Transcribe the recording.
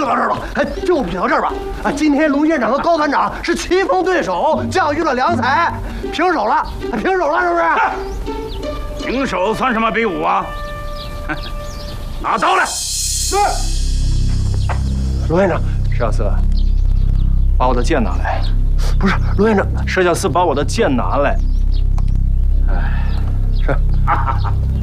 到这儿吧，就比到这儿吧。今天龙院长和高团长是棋逢对手，教育了良才，平手了，平手了，是不是？ 平手算什么比武啊？拿刀来！ 是。龙院长， 石小四，把我的剑拿来。 不是龙院长， 石小四，把我的剑拿来。哎，是。